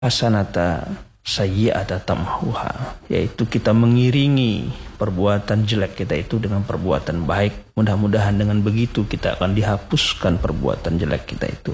hasanata sayyi'ata tamhuha, yaitu kita mengiringi perbuatan jelek kita itu dengan perbuatan baik. Mudah-mudahan dengan begitu kita akan dihapuskan perbuatan jelek kita itu.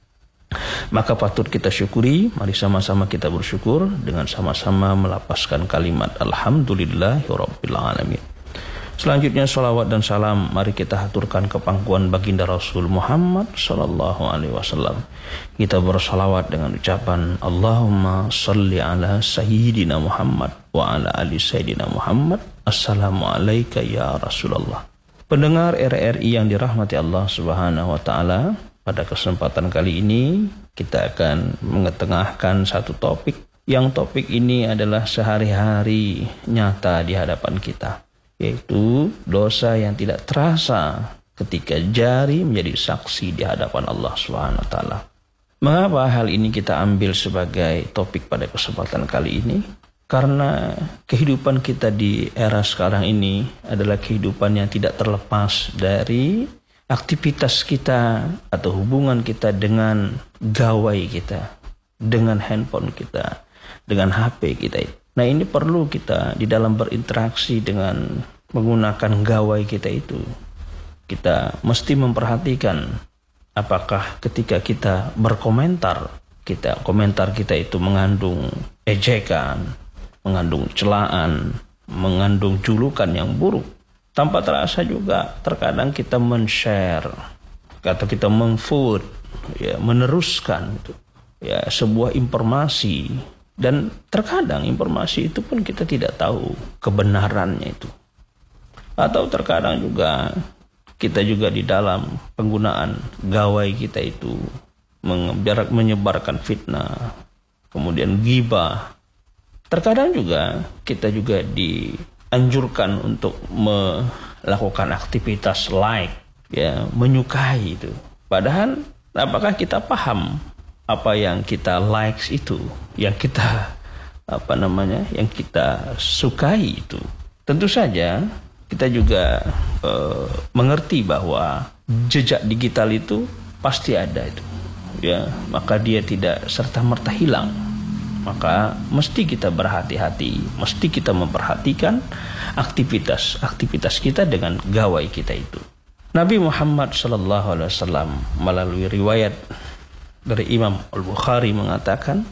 Maka patut kita syukuri. Mari sama-sama kita bersyukur dengan sama-sama melapaskan kalimat alhamdulillahirabbil alamin. Selanjutnya salawat dan salam mari kita haturkan ke pangkuan baginda Rasul Muhammad sallallahu alaihi wasallam. Kita bersalawat dengan ucapan Allahumma salli ala sayyidina Muhammad wa ala ali sayyidina Muhammad. Assalamu alayka ya Rasulullah. Pendengar RRI yang dirahmati Allah Subhanahu wa taala, pada kesempatan kali ini kita akan mengetengahkan satu topik. Yang topik ini adalah sehari-hari nyata di hadapan kita, yaitu dosa yang tidak terasa ketika jari menjadi saksi di hadapan Allah Subhanahu wa taala. Mengapa hal ini kita ambil sebagai topik pada kesempatan kali ini? Karena kehidupan kita di era sekarang ini adalah kehidupan yang tidak terlepas dari aktivitas kita atau hubungan kita dengan gawai kita, dengan handphone kita, dengan HP kita. Nah, ini perlu kita di dalam berinteraksi dengan menggunakan gawai kita itu, kita mesti memperhatikan apakah ketika kita berkomentar, komentar kita itu mengandung ejekan, mengandung celaan, mengandung julukan yang buruk. Tanpa terasa juga terkadang kita men-share atau kita meng-forward, ya, meneruskan itu, ya, sebuah informasi, dan terkadang informasi itu pun kita tidak tahu kebenarannya itu. Atau terkadang juga kita juga di dalam penggunaan gawai kita itu menyebarkan fitnah, kemudian ghibah. Terkadang juga kita juga dianjurkan untuk melakukan aktivitas like, ya, menyukai itu. Padahal apakah kita paham apa yang kita likes itu, yang kita yang kita sukai itu? Tentu saja kita juga mengerti bahwa jejak digital itu pasti ada itu, ya, maka dia tidak serta-merta hilang. Maka mesti kita berhati-hati, mesti kita memperhatikan aktivitas kita dengan gawai kita itu. Nabi Muhammad SAW melalui riwayat dari Imam Al-Bukhari mengatakan,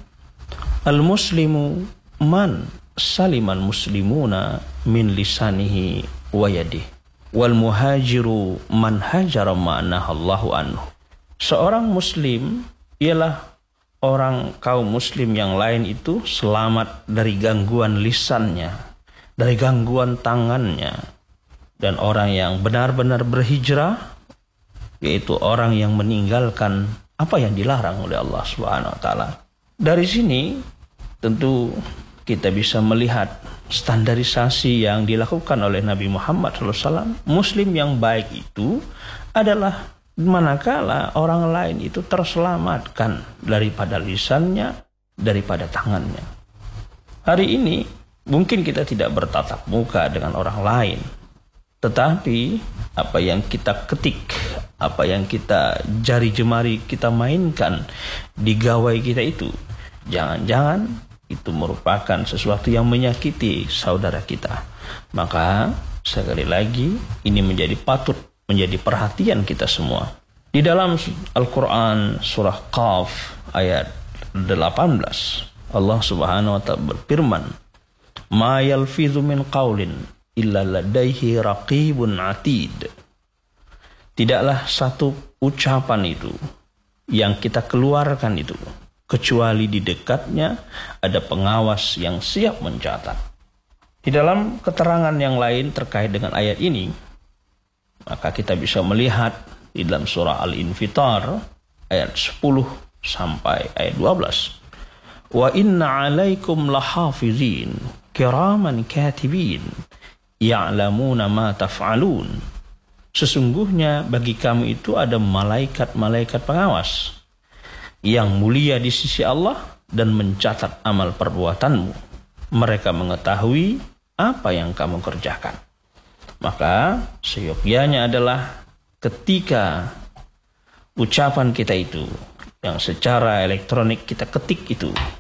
Al-Muslimu man saliman muslimuna min lisanihi wa yadihi, wal muhajiru man hajara ma'nahallahu anhu. Seorang muslim ialah orang kaum muslim yang lain itu selamat dari gangguan lisannya, dari gangguan tangannya. Dan orang yang benar-benar berhijrah, yaitu orang yang meninggalkan apa yang dilarang oleh Allah Subhanahu wa taala. Dari sini tentu kita bisa melihat standarisasi yang dilakukan oleh Nabi Muhammad SAW. Muslim yang baik itu adalah manakala orang lain itu terselamatkan daripada lisannya, daripada tangannya. Hari ini mungkin kita tidak bertatap muka dengan orang lain, tetapi apa yang kita ketik, apa yang kita jari jemari kita mainkan di gawai kita itu, jangan-jangan itu merupakan sesuatu yang menyakiti saudara kita. Maka sekali lagi ini patut menjadi perhatian kita semua. Di dalam Al-Quran surah Qaf ayat 18, Allah Subhanahu wa ta'ala berfirman, Ma yalfidhu min qawlin illa ladaihi raqibun atid. Tidaklah satu ucapan itu yang kita keluarkan itu, kecuali di dekatnya ada pengawas yang siap mencatat. Di dalam keterangan yang lain terkait dengan ayat ini, maka kita bisa melihat di dalam surah Al-Infitar ayat 10 sampai ayat 12. Wa inna alaikum lahafizin kiraman katibin ya'lamuna ma taf'alun. Sesungguhnya bagi kamu itu ada malaikat-malaikat pengawas yang mulia di sisi Allah dan mencatat amal perbuatanmu. Mereka mengetahui apa yang kamu kerjakan. Maka seyogyanya adalah ketika ucapan kita itu yang secara elektronik kita ketik itu